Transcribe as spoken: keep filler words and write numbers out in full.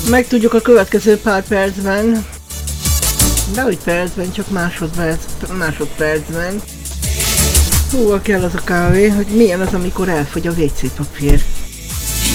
Megtudjuk a következő pár percben, dehogy percben, csak másodperc, másodpercben. Húha kell az a kávé, hogy milyen az, amikor elfogy a vé cé papír.